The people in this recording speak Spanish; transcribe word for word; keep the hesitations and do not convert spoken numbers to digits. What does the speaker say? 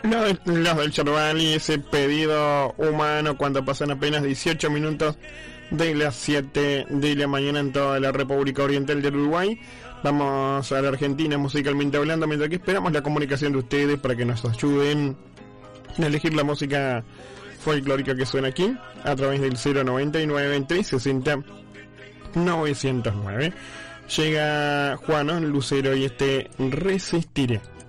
Los, los del Charvali, ese pedido humano cuando pasan apenas dieciocho minutos de las siete de la mañana en toda la República Oriental del Uruguay. Vamos a la Argentina musicalmente hablando, mientras que esperamos la comunicación de ustedes para que nos ayuden a elegir la música folclórica que suena aquí a través del cero noventa y nueve trescientos sesenta novecientos nueve. Llega Juan Lucero y este Resistiré.